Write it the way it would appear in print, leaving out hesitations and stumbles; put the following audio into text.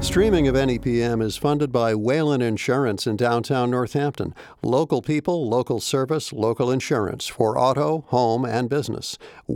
Streaming of NEPM is funded by Whalen Insurance in downtown Northampton. Local people, local service, local insurance for auto, home, and business.